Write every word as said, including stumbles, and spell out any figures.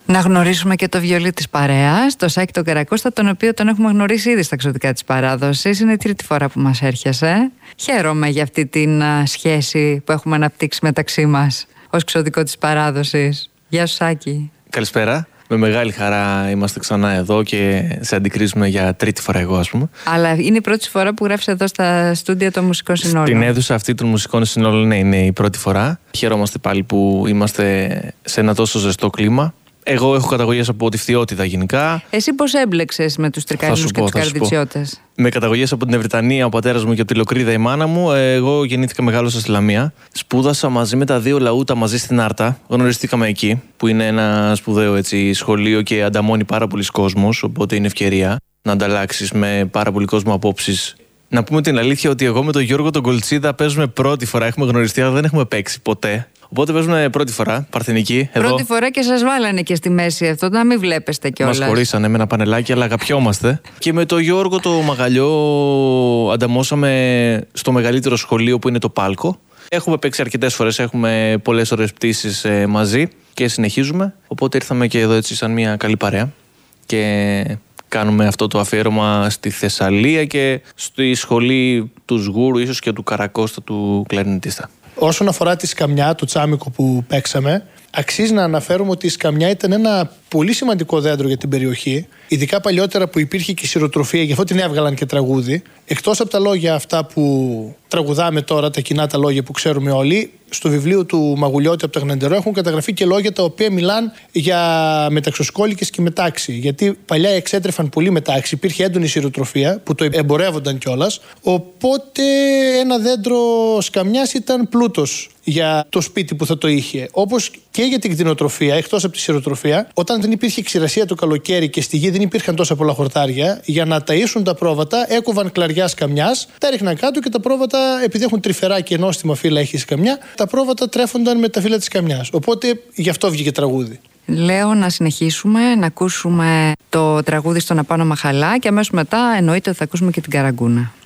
Να γνωρίσουμε και το βιολί της παρέας, το Σάκη τον Καρακώστα, τον οποίο τον έχουμε γνωρίσει ήδη στα Ξωτικά της Παράδοσης. Είναι η τρίτη φορά που μας έρχεσαι. Χαίρομαι για αυτή την α, σχέση που έχουμε αναπτύξει μεταξύ μας ως Ξωτικό της Παράδοσης. Γεια σου, Σάκη. Καλησπέρα. Με μεγάλη χαρά είμαστε ξανά εδώ και σε αντικρίζουμε για τρίτη φορά εγώ, ας πούμε. Αλλά είναι η πρώτη φορά που γράφεις εδώ στα στούντια των Μουσικών Συνόλων. Στην αίθουσα αυτή των Μουσικών Συνόλων, ναι, είναι η πρώτη φορά. Χαιρόμαστε πάλι που είμαστε σε ένα τόσο ζεστό κλίμα. Εγώ έχω καταγωγές από τη Φθιώτιδα γενικά. Εσύ πώς έμπλεξες με τους Τρικαρίνους και τους Καρδιτσιώτες? Με καταγωγές από την Ευρυτανία, ο πατέρας μου και από τη Λοκρίδα η μάνα μου. Εγώ γεννήθηκα μεγάλωσα στη Λαμία. Σπούδασα μαζί με τα δύο λαούτα μαζί στην Άρτα. Γνωριστήκαμε εκεί, που είναι ένα σπουδαίο έτσι, σχολείο και ανταμώνει πάρα πολλοί κόσμος. Οπότε είναι ευκαιρία να ανταλλάξεις με πάρα πολύ κόσμο απόψεις. Να πούμε την αλήθεια ότι εγώ με τον Γιώργο τον Κολτσίδα παίζουμε πρώτη φορά. Έχουμε γνωριστεί, αλλά δεν έχουμε παίξει ποτέ. Οπότε παίζουμε πρώτη φορά, Παρθενική. Εδώ. Πρώτη φορά και σας βάλανε και στη μέση αυτό, να μην βλέπεστε κιόλας. Μας χωρίσανε με ένα πανελάκι, αλλά αγαπιόμαστε. Και με τον Γιώργο το Μαγαλιό ανταμώσαμε στο μεγαλύτερο σχολείο που είναι το Πάλκο. Έχουμε παίξει αρκετές φορές, έχουμε πολλές ωραίες πτήσεις ε, μαζί και συνεχίζουμε. Οπότε ήρθαμε και εδώ έτσι σαν μια καλή παρέα. Και κάνουμε αυτό το αφιέρωμα στη Θεσσαλία και στη σχολή του Σγούρου, ίσως και του Καρακώστα, του κλαρινετίστα. Όσον αφορά τη σκαμιά, το τσάμικο που παίξαμε, αξίζει να αναφέρουμε ότι η σκαμιά ήταν ένα πολύ σημαντικό δέντρο για την περιοχή. Ειδικά παλιότερα που υπήρχε και σειροτροφία, γι' αυτό την έβγαλαν και τραγούδι. Εκτός από τα λόγια αυτά που τραγουδάμε τώρα, τα κοινά τα λόγια που ξέρουμε όλοι, στο βιβλίο του Μαγουλιώτη από το Αγναντερό έχουν καταγραφεί και λόγια τα οποία μιλάν για μεταξοσκόλικες και μετάξι. Γιατί παλιά εξέτρεφαν πολύ μετάξι, υπήρχε έντονη σειροτροφία που το εμπορεύονταν κιόλας. Οπότε ένα δέντρο σκαμιάς ήταν πλούτος για το σπίτι που θα το είχε. Όπως και για την κτηνοτροφία, εκτός από τη σειροτροφία, όταν δεν υπήρχε ξηρασία το καλοκαίρι και στη γη δεν υπήρχαν τόσα πολλά χορτάρια, για να ταΐσουν τα πρόβατα, έκοβαν κλαριά σκαμιάς, τα έριχναν κάτω και τα πρόβατα, επειδή έχουν τρυφερά και νόστιμα φύλλα έχει η σκαμιά, τα πρόβατα τρέφονταν με τα φύλλα της σκαμιάς. Οπότε γι' αυτό βγήκε τραγούδι. Λέω να συνεχίσουμε, να ακούσουμε το τραγούδι στον Απάνω Μαχαλά και αμέσως μετά εννοείται ότι θα ακούσουμε και την Καραγκούνα.